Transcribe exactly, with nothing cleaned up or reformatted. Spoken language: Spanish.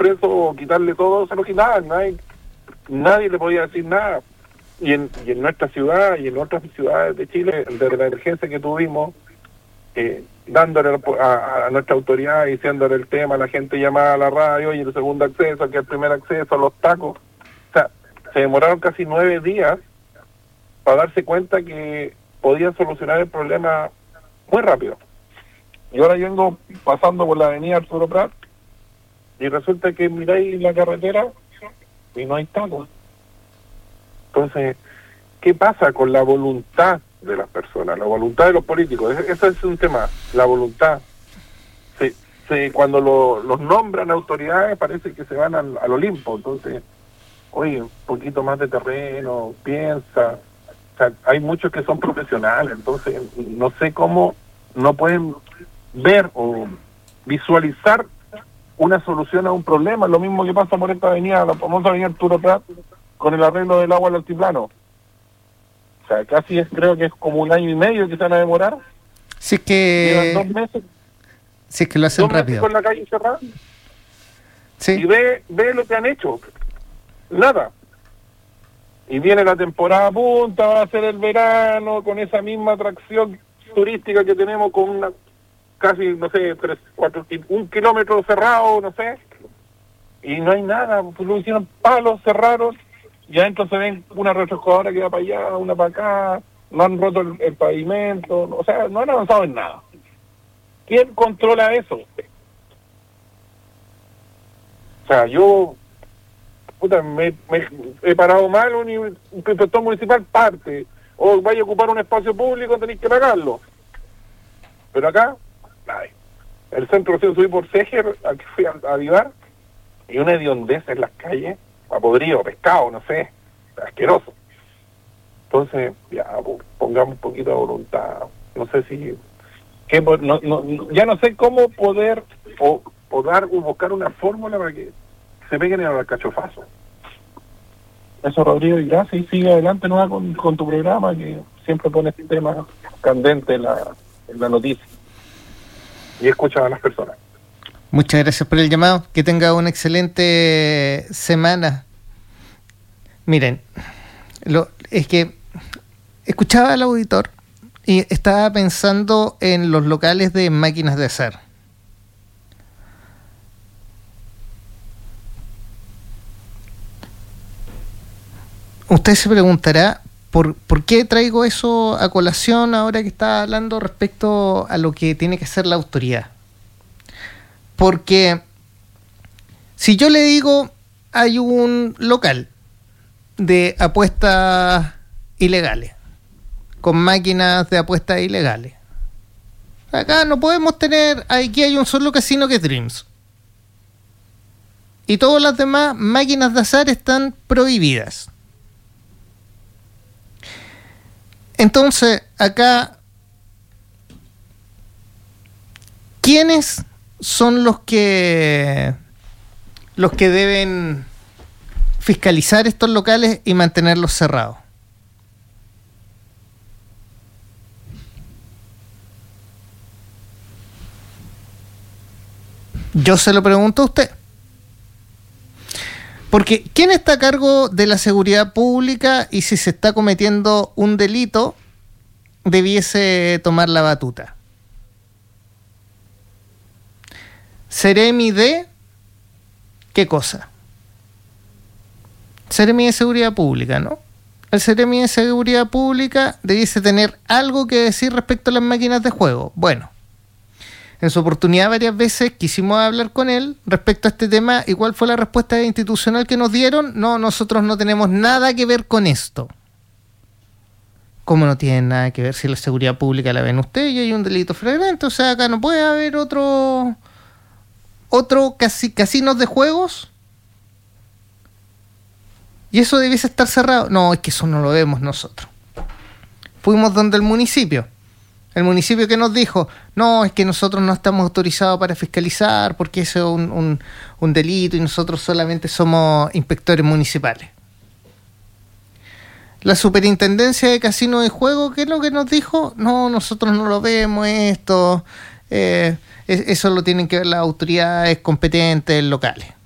por eso quitarle todo, se lo quitaban, nadie, nadie le podía decir nada. Y en, y en nuestra ciudad y en otras ciudades de Chile, desde la emergencia que tuvimos, eh, dándole a, a nuestra autoridad, diciéndole el tema, la gente llamaba a la radio y el segundo acceso, que el primer acceso, los tacos. O sea, se demoraron casi nueve días para darse cuenta que podían solucionar el problema muy rápido. Y ahora yo vengo pasando por la avenida Arturo Prat y resulta que miráis la carretera y no hay tacos. Entonces, ¿qué pasa con la voluntad de las personas, la voluntad de los políticos? Eso es un tema, la voluntad. Se, se, cuando lo, los nombran autoridades parece que se van al, al Olimpo. Entonces, oye, un poquito más de terreno, piensa. O sea, hay muchos que son profesionales, entonces no sé cómo no pueden ver o visualizar una solución a un problema. Lo mismo que pasa por esta avenida, la famosa avenida Arturo Prat, con el arreglo del agua al altiplano. O sea, casi es, creo que es como un año y medio que se van a demorar. Si es que... Llevan dos meses. Si es que lo hacen dos rápido. Meses con la calle cerrada. Sí. Y ve, ve lo que han hecho. Nada. Y viene la temporada punta, va a ser el verano, con esa misma atracción turística que tenemos con una, casi, no sé, tres, cuatro, un kilómetro cerrado, no sé. Y no hay nada, pues lo hicieron palos, cerraron. Y adentro se ven una retroexcavadora que va para allá, una para acá, no han roto el, el pavimento, o sea, no han avanzado en nada. ¿Quién controla eso? O sea, yo, puta, me, me he parado mal, un, un inspector municipal parte, o vaya a ocupar un espacio público, tenéis que pagarlo. Pero acá, ay, el centro recién subí por Seger, aquí fui a, a avivar, y una hediondez en las calles, a podrido, pescado, no sé, asqueroso. Entonces, ya, pongamos un poquito de voluntad, no sé si, que, no, no, ya no sé cómo poder, o, o dar, o buscar una fórmula para que se peguen al cachofazo. Eso, Rodrigo, y gracias, y sigue adelante, ¿no? con, con tu programa, que siempre pone este tema candente en la, en la noticia, y escucha a las personas. Muchas gracias por el llamado. Que tenga una excelente semana. Miren, lo, es que escuchaba al auditor y estaba pensando en los locales de máquinas de hacer. Usted se preguntará por, por qué traigo eso a colación ahora que está hablando respecto a lo que tiene que hacer la autoridad. Porque si yo le digo, hay un local de apuestas ilegales, con máquinas de apuestas ilegales. Acá no podemos tener, aquí hay un solo casino que es Dreams. Y todas las demás máquinas de azar están prohibidas. Entonces, acá, ¿quiénes son los que los que deben fiscalizar estos locales y mantenerlos cerrados? Yo se lo pregunto a usted. Porque ¿quién está a cargo de la seguridad pública y si se está cometiendo un delito debiese tomar la batuta? Seremi de ¿qué cosa? Seremi de Seguridad Pública, ¿no? El Seremi de Seguridad Pública debiese tener algo que decir respecto a las máquinas de juego. Bueno, en su oportunidad varias veces quisimos hablar con él respecto a este tema. ¿Y cuál fue la respuesta institucional que nos dieron? No, nosotros no tenemos nada que ver con esto. ¿Cómo no tienen nada que ver si la seguridad pública la ven ustedes y hay un delito flagrante? O sea, acá no puede haber otro... otro casi, casinos de juegos y eso debiese estar cerrado. No, es que eso no lo vemos nosotros. Fuimos donde el municipio el municipio que nos dijo, no, es que nosotros no estamos autorizados para fiscalizar porque eso es un, un, un delito y nosotros solamente somos inspectores municipales. La superintendencia de casinos de juego, ¿qué es lo que nos dijo? No, nosotros no lo vemos esto, eh, eso lo tienen que ver las autoridades competentes locales.